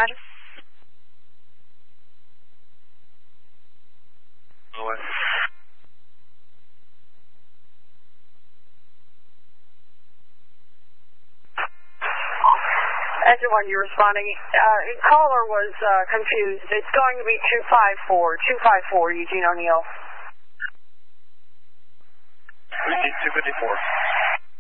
Roger. Away. Engine 1, you're responding. Caller was confused. It's going to be 254 Eugene O'Neill. Repeat 254.